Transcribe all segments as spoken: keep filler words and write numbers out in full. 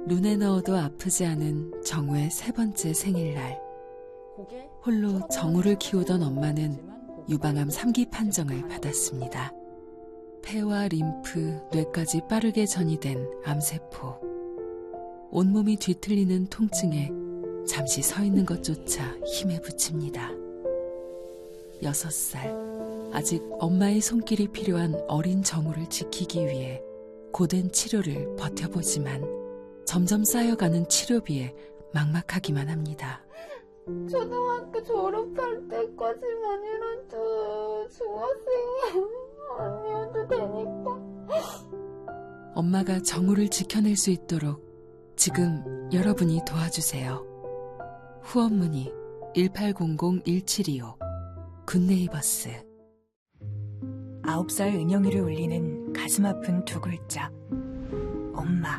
눈에 넣어도 아프지 않은 정우의 세 번째 생일날. 홀로 정우를 키우던 엄마는 유방암 삼 기 판정을 받았습니다. 폐와 림프, 뇌까지 빠르게 전이된 암세포. 온몸이 뒤틀리는 통증에 잠시 서 있는 것조차 힘에 부칩니다. 여섯 살, 아직 엄마의 손길이 필요한 어린 정우를 지키기 위해 고된 치료를 버텨보지만 점점 쌓여가는 치료비에 막막하기만 합니다. 초등학교 졸업할 때까지만이라도 중학생이 아니어도 되니까. 엄마가 정우를 지켜낼 수 있도록 지금 여러분이 도와주세요. 후원 문의 일팔공공 일칠이오 굿네이버스. 아홉 살 은영이를 울리는 가슴 아픈 두 글자. 엄마.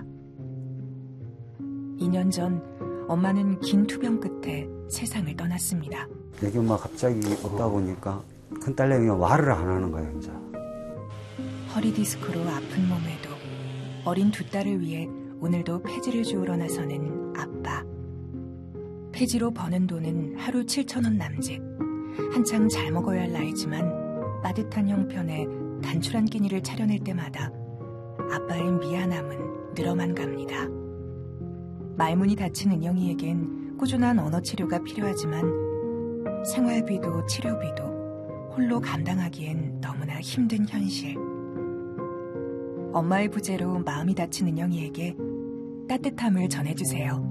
이 년 전 엄마는 긴 투병 끝에 세상을 떠났습니다. 애기 엄마 갑자기 없다 보니까 큰딸내미가 말을 안 하는 거예요, 이제. 허리 디스크로 아픈 몸에도 어린 두 딸을 위해 오늘도 폐지를 주우러 나서는 아빠. 폐지로 버는 돈은 하루 칠천 원 남짓. 한창 잘 먹어야 할 나이지만 빠듯한 형편에 단출한 끼니를 차려낼 때마다 아빠의 미안함은 늘어만 갑니다. 말문이 닫힌 은영이에겐 꾸준한 언어 치료가 필요하지만 생활비도 치료비도 홀로 감당하기엔 너무나 힘든 현실. 엄마의 부재로 마음이 다친 은영이에게 따뜻함을 전해주세요.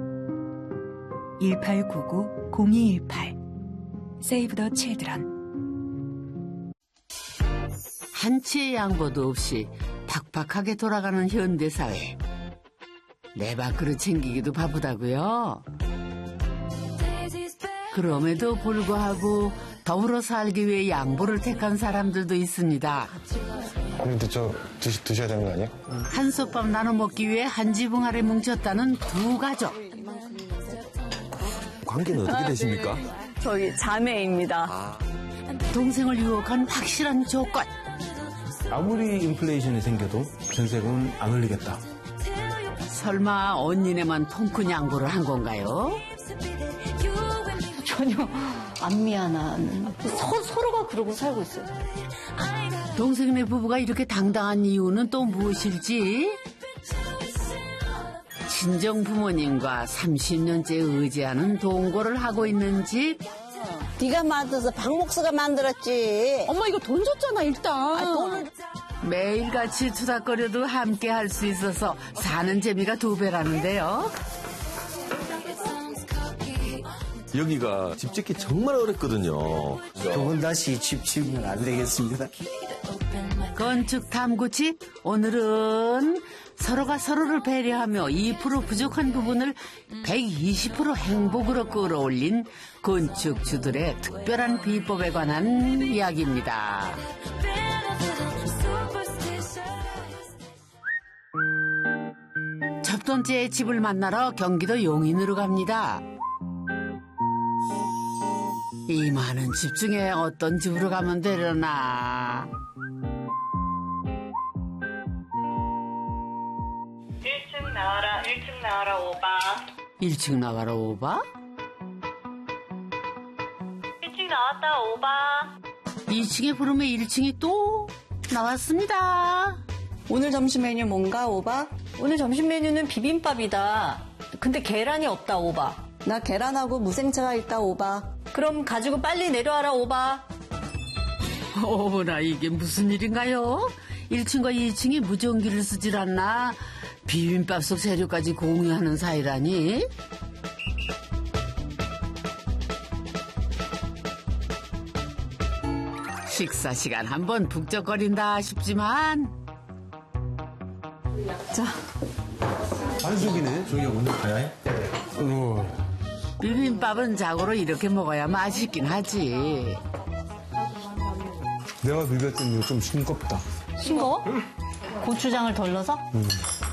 일팔구구 공이일팔 Save the Children. 한치의 양보도 없이 팍팍하게 돌아가는 현대사회. 내 밥그릇 챙기기도 바쁘다고요? 그럼에도 불구하고 더불어 살기 위해 양보를 택한 사람들도 있습니다. 근데 저 드시, 드셔야 되는 거 아니에요? 한솥밥 나눠 먹기 위해 한 지붕 아래 뭉쳤다는 두 가족. 관계는 어떻게 되십니까? 저희 자매입니다. 아. 동생을 유혹한 확실한 조건. 아무리 인플레이션이 생겨도 전세금은 안 올리겠다. 설마 언니네만 통큰 양보를 한 건가요? 전혀 안 미안한. 서, 서로가 그러고 살고 있어요. 동생네 부부가 이렇게 당당한 이유는 또 무엇일지? 친정 부모님과 삼십 년째 의지하는 동거를 하고 있는 집. 네가 만들어서 박목수가 만들었지. 엄마 이거 돈 줬잖아 일단. 아, 돈을... 매일같이 투닥거려도 함께 할 수 있어서 사는 재미가 두 배라는데요. 여기가 집 짓기 정말 어렵거든요. 두 분 다시 집 지으면 안 되겠습니다. 건축 탐구집, 오늘은 서로가 서로를 배려하며 이 퍼센트 부족한 부분을 백이십 퍼센트 행복으로 끌어올린 건축주들의 특별한 비법에 관한 이야기입니다. 첫 번째 집을 만나러 경기도 용인으로 갑니다. 이 많은 집 중에 어떤 집으로 가면 되려나. 일 층 나와라, 일 층 나와라, 오바. 일 층 나와라, 오바? 일 층 나왔다, 오바. 이 층에 부르면 일 층이 또 나왔습니다. 오늘 점심 메뉴 뭔가, 오바? 오늘 점심 메뉴는 비빔밥이다. 근데 계란이 없다, 오바. 나 계란하고 무생채가 있다, 오바. 그럼 가지고 빨리 내려와라, 오바. 어머나, 이게 무슨 일인가요? 일 층과 이 층이 무전기를 쓰질 않나? 비빔밥 속 재료까지 공유하는 사이라니? 식사 시간 한번 북적거린다 싶지만. 자. 반숙이네. 저기 오늘 가야 해? 어. 비빔밥은 자고로 이렇게 먹어야 맛있긴 하지. 내가 비볐더니 좀 싱겁다. 싱거워? 응. 고추장을 덜 넣어서? 응.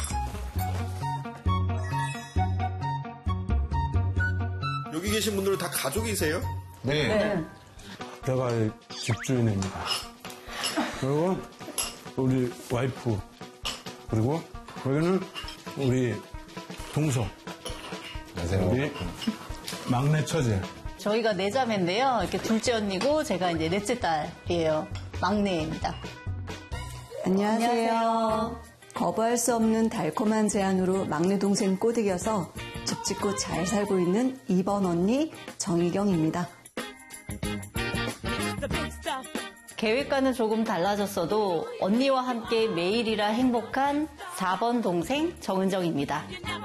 여기 계신 분들은 다 가족이세요? 네. 네. 내가 집주인입니다. 그리고 우리 와이프, 그리고 여기는 우리 동서. 안녕하세요. 우리 막내 처제. 저희가 네 자매인데요. 이렇게 둘째 언니고 제가 이제 넷째 딸이에요. 막내입니다. 안녕하세요. 안녕하세요. 거부할 수 없는 달콤한 제안으로 막내 동생 꼬드겨서 집 짓고 잘 살고 있는 이 번 언니 정희경입니다. 계획과는 조금 달라졌어도 언니와 함께 매일이라 행복한 사 번 동생 정은정입니다.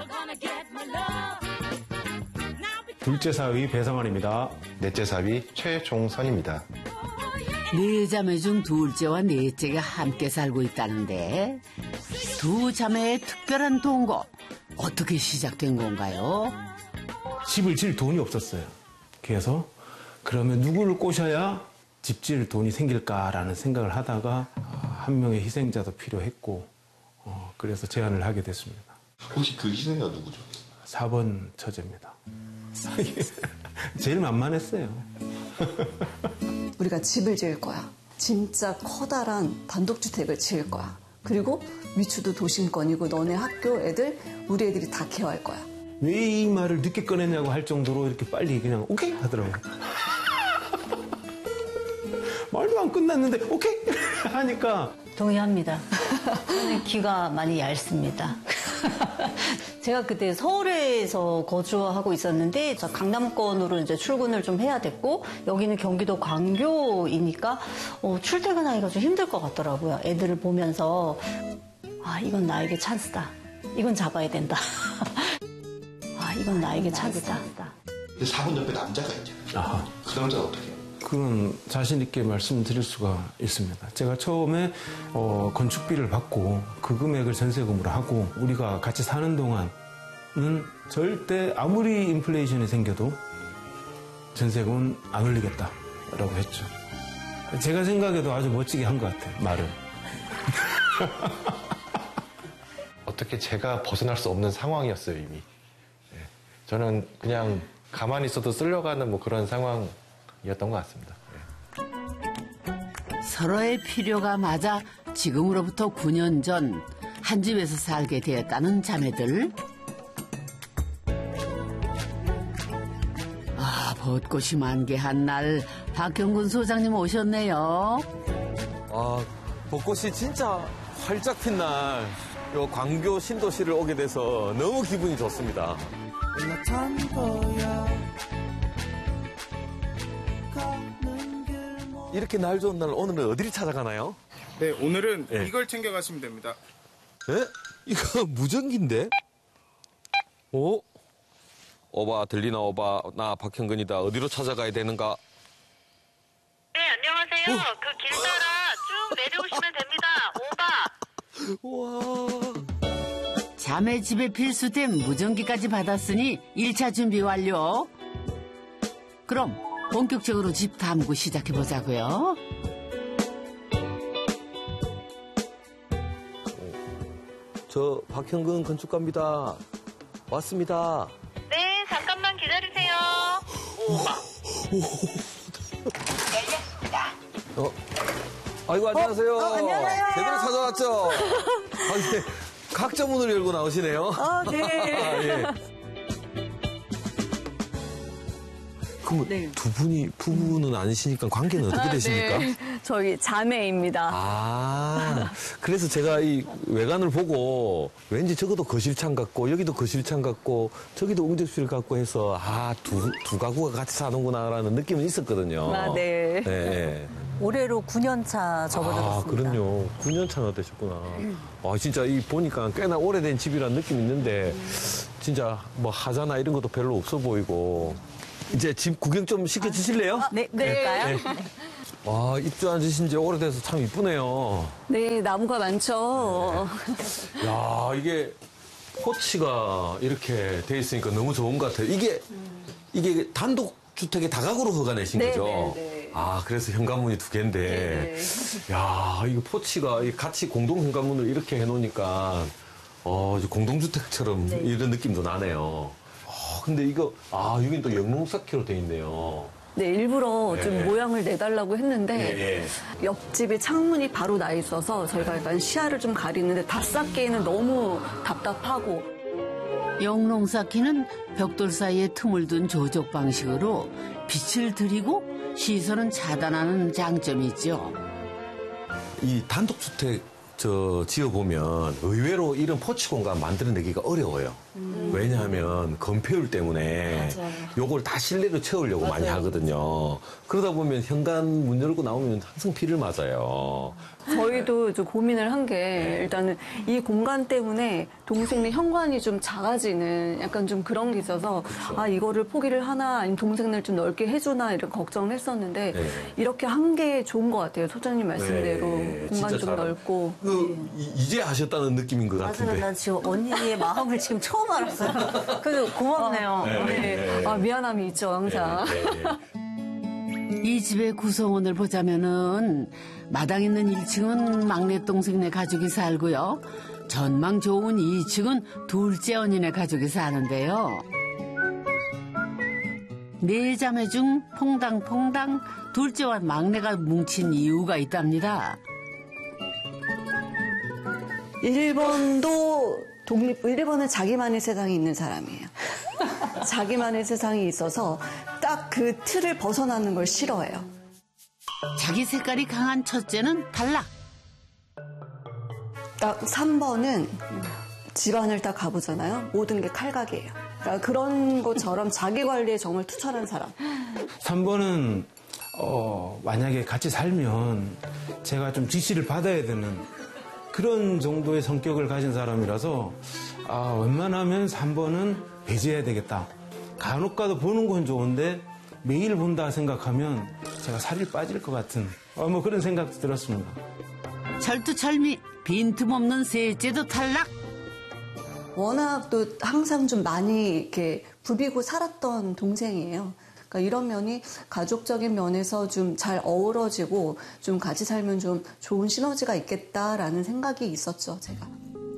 둘째 사위 배성환입니다. 넷째 사위 최종선입니다. 네 자매 중 둘째와 넷째가 함께 살고 있다는데 두 자매의 특별한 동거 어떻게 시작된 건가요? 집을 질 돈이 없었어요. 그래서 그러면 누구를 꼬셔야 집 지을 돈이 생길까라는 생각을 하다가 한 명의 희생자도 필요했고 어, 그래서 제안을 하게 됐습니다. 혹시 그 희생자가 누구죠? 사 번 처제입니다. 제일 만만했어요. 우리가 집을 지을 거야. 진짜 커다란 단독주택을 지을 거야. 그리고 위치도 도심권이고 너네 학교 애들 우리 애들이 다 케어할 거야. 왜 이 말을 늦게 꺼냈냐고 할 정도로 이렇게 빨리 그냥 오케이 하더라고요. 말도 안 끝났는데 오케이 하니까 동의합니다. 저는 귀가 많이 얇습니다. 제가 그때 서울에서 거주하고 있었는데 강남권으로 이제 출근을 좀 해야 됐고 여기는 경기도 광교이니까 어, 출퇴근하기가 좀 힘들 것 같더라고요. 애들을 보면서 아 이건 나에게 찬스다. 이건 잡아야 된다. 아 이건 나에게 찬스다. 근데 사 번 옆에 남자가 있잖아요. 아하. 그 남자는 어떻게 해요? 그건 자신 있게 말씀드릴 수가 있습니다. 제가 처음에 어, 건축비를 받고 그 금액을 전세금으로 하고 우리가 같이 사는 동안은 절대 아무리 인플레이션이 생겨도 전세금은 안 올리겠다라고 했죠. 제가 생각해도 아주 멋지게 한 것 같아요. 말을. 어떻게 제가 벗어날 수 없는 상황이었어요, 이미. 네. 저는 그냥 가만히 있어도 쓸려가는 뭐 그런 상황이었던 것 같습니다. 네. 서로의 필요가 맞아 지금으로부터 구 년 전 한 집에서 살게 되었다는 자매들. 아, 벚꽃이 만개한 날 박경근 소장님 오셨네요. 아, 벚꽃이 진짜 활짝 핀 날, 요 광교 신도시를 오게 돼서 너무 기분이 좋습니다. 이렇게 날 좋은 날 오늘은 어디를 찾아가나요? 네, 오늘은 네. 이걸 챙겨가시면 됩니다. 에? 이거 무전기인데? 오? 오바 들리나 오바 나 박형근이다. 어디로 찾아가야 되는가? 네, 안녕하세요. 어? 그 길 따라 쭉 내려오시면 됩니다. 오바. 우와. 자매 집에 필수템 무전기까지 받았으니 일 차 준비 완료. 그럼 본격적으로 집 탐구 시작해보자고요. 저 박형근 건축가입니다. 왔습니다. 네, 잠깐만 기다리세요. 오바. 열렸습니다. 어? 아이고, 안녕하세요. 어, 어, 안녕하세요. 제대로 찾아왔죠? 아니, 각자 문을 열고 나오시네요. 어, 네. 아, 예. 그럼 네. 두 분이 부부는 아니시니까 관계는 어떻게 아, 되십니까? 네. 저희 자매입니다. 아, 그래서 제가 이 외관을 보고 왠지 저것도 거실창 같고 여기도 거실창 같고 저기도 응접실 같고 해서 아, 두, 두 가구가 같이 사는구나라는 느낌은 있었거든요. 아, 네. 네. 올해로 구 년 차 접어들었습니다. 아, 그럼요. 구 년 차나 되셨구나. 아, 진짜 이 보니까 꽤나 오래된 집이라는 느낌이 있는데 진짜 뭐 하자나 이런 것도 별로 없어 보이고 이제 집 구경 좀 시켜주실래요? 아, 네, 그럴까요? 네. 와, 입주 앉으신 지 오래돼서 참 이쁘네요. 네, 나무가 많죠. 야, 이게 포치가 이렇게 돼 있으니까 너무 좋은 것 같아요. 이게, 이게 단독주택에 다가구로 허가내신 네, 거죠? 네, 네. 아, 그래서 현관문이 두 개인데. 네. 야, 이거 포치가 같이 공동 현관문을 이렇게 해놓으니까, 어, 공동주택처럼 네. 이런 느낌도 나네요. 아, 근데 이거, 아, 여긴 또 영농사키로 돼 있네요. 네, 일부러 좀 네. 모양을 내달라고 했는데 네. 옆집에 창문이 바로 나 있어서 저희가 약간 시야를 좀 가리는데 다 쌓기에는 너무 답답하고 영농사키는 벽돌 사이에 틈을 둔 조적 방식으로 빛을 들이고 시선은 차단하는 장점이 있죠. 이 단독주택 저 지어보면 의외로 이런 포치 공간 만들어내기가 어려워요. 음. 왜냐하면 건폐율 때문에 맞아요. 요걸 다 실내로 채우려고 맞아요. 많이 하거든요. 그러다 보면 현관 문 열고 나오면 항상 비를 맞아요. 저희도 좀 고민을 한 게 일단은 이 공간 때문에 동생네 현관이 좀 작아지는 약간 좀 그런 게 있어서 그렇죠. 아 이거를 포기를 하나 아니면 동생네를 좀 넓게 해주나 이런 걱정을 했었는데 네. 이렇게 한 게 좋은 것 같아요. 소장님 말씀대로 네. 공간 좀 잘... 넓고 그, 네. 이제 하셨다는 느낌인 것 같은데. 맞아요. 나 지금 언니의 마음을 지금 처음 알았어요. 그래서 고맙네요. 아, 네. 네. 아, 미안함이 있죠 항상. 네. 네. 이 집의 구성원을 보자면은 마당 있는 일 층은 막내 동생네 가족이 살고요. 전망 좋은 이 층은 둘째 언니네 가족이 사는데요. 네 자매 중 퐁당퐁당 둘째와 막내가 뭉친 이유가 있답니다. 일 번도 독립, 일 번은 자기만의 세상이 있는 사람이에요. 자기만의 세상이 있어서 딱 그 틀을 벗어나는 걸 싫어해요. 자기 색깔이 강한 첫째는 탈락. 딱 삼 번은 집안을 딱 가보잖아요. 모든 게 칼각이에요. 그러니까 그런 것처럼 자기 관리에 정말 투철한 사람. 삼 번은 어, 만약에 같이 살면 제가 좀 지시를 받아야 되는 그런 정도의 성격을 가진 사람이라서 아, 웬만하면 삼 번은 배제해야 되겠다. 간혹 가도 보는 건 좋은데 매일 본다 생각하면 제가 살이 빠질 것 같은 어, 뭐 그런 생각도 들었습니다. 철두철미 빈틈없는 셋째도 탈락. 워낙 또 항상 좀 많이 이렇게 부비고 살았던 동생이에요. 그러니까 이런 면이 가족적인 면에서 좀 잘 어우러지고 좀 같이 살면 좀 좋은 시너지가 있겠다라는 생각이 있었죠, 제가.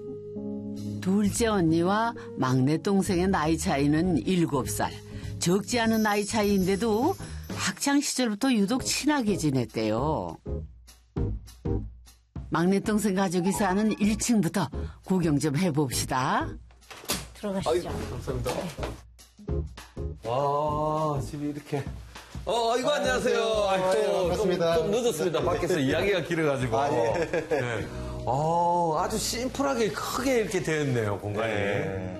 둘째 언니와 막내 동생의 나이 차이는 일곱 살. 적지 않은 나이 차이인데도 학창 시절부터 유독 친하게 지냈대요. 막내 동생 가족이 사는 일 층부터 구경 좀 해봅시다. 들어가시죠. 아이고, 감사합니다. 네. 와, 집이 이렇게. 어, 아이고, 안녕하세요. 아이고, 반갑습니다. 좀, 좀 늦었습니다. 밖에서 이야기가 길어가지고. 아, 예. 네. 어, 아주 심플하게 크게 이렇게 되어 있네요, 공간이. 네.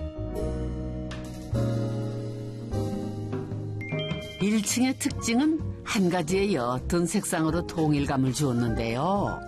일 층의 특징은 한 가지의 옅은 색상으로 통일감을 주었는데요.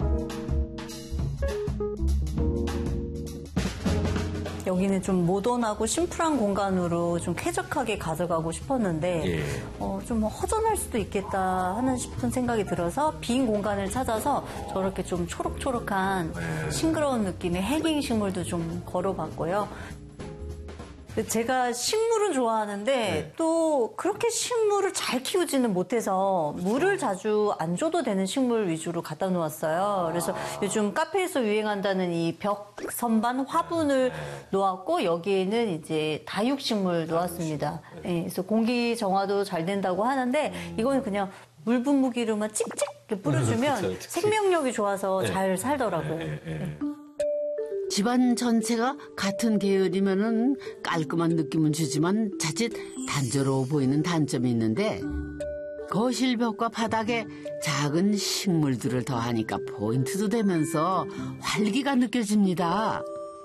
여기는 좀 모던하고 심플한 공간으로 좀 쾌적하게 가져가고 싶었는데 예. 어, 좀 허전할 수도 있겠다 하는 싶은 생각이 들어서 빈 공간을 찾아서 저렇게 좀 초록초록한 네. 싱그러운 느낌의 해킹 식물도 좀 걸어봤고요. 제가 식물은 좋아하는데 네. 또 그렇게 식물을 잘 키우지는 못해서 물을 자주 안 줘도 되는 식물 위주로 갖다 놓았어요. 그래서 요즘 카페에서 유행한다는 이 벽 선반 화분을 놓았고 여기에는 이제 다육식물 놓았습니다. 네, 그래서 공기 정화도 잘 된다고 하는데 이거는 그냥 물 분무기로만 찍찍 뿌려주면 생명력이 좋아서 잘 살더라고요. 네. 집안 전체가 같은 계열이면은 깔끔한 느낌은 주지만 자칫 단조로워 보이는 단점이 있는데 거실 벽과 바닥에 작은 식물들을 더하니까 포인트도 되면서 활기가 느껴집니다.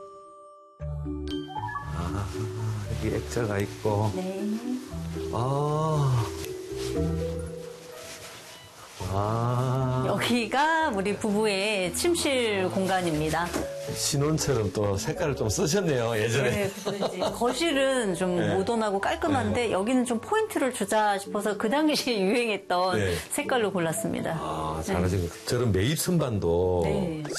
아, 여기 액자가 있고. 네. 아. 아. 여기가 우리 부부의 침실 공간입니다. 신혼처럼 또 색깔을 좀 쓰셨네요, 예전에. 네, 그래서 이제 거실은 좀 네. 모던하고 깔끔한데 네. 여기는 좀 포인트를 주자 싶어서 그 당시에 유행했던 네. 색깔로 골랐습니다. 아, 잘하신 네. 저런 매입 선반도 네.